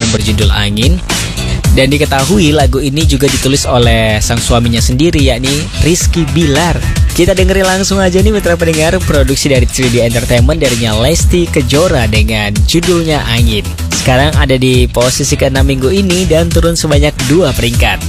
yang berjudul Angin. Dan diketahui lagu ini juga ditulis oleh sang suaminya sendiri, yakni Rizky Bilar. Kita dengerin langsung aja nih mitra pendengar, produksi dari 3D Entertainment darinya Lesti Kejora dengan judulnya Angin. Sekarang ada di posisi ke-6 minggu ini dan turun sebanyak 2 peringkat.